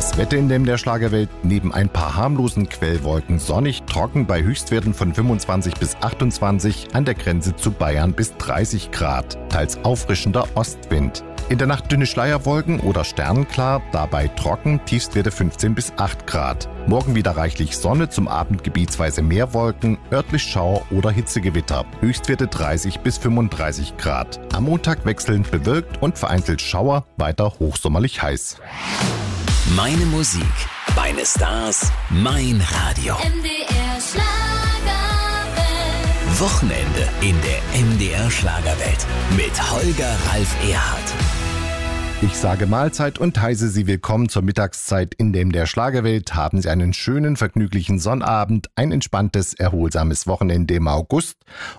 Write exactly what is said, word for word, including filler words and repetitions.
Das Wetter in der Schlagerwelt: neben ein paar harmlosen Quellwolken sonnig, trocken bei Höchstwerten von fünfundzwanzig bis achtundzwanzig, an der Grenze zu Bayern bis dreißig Grad, teils auffrischender Ostwind. In der Nacht dünne Schleierwolken oder sternenklar, dabei trocken, Tiefstwerte fünfzehn bis acht Grad. Morgen wieder reichlich Sonne, zum Abend gebietsweise mehr Wolken, örtlich Schauer oder Hitzegewitter, Höchstwerte dreißig bis fünfunddreißig Grad. Am Montag wechselnd bewölkt und vereinzelt Schauer, weiter hochsommerlich heiß. Meine Musik, meine Stars, mein Radio. M D R Schlagerwelt. Wochenende in der M D R Schlagerwelt mit Holger Ralf Erhardt. Ich sage Mahlzeit und heiße Sie willkommen zur Mittagszeit in der M D R Schlagerwelt. Haben Sie einen schönen, vergnüglichen Sonnabend, ein entspanntes, erholsames Wochenende im August.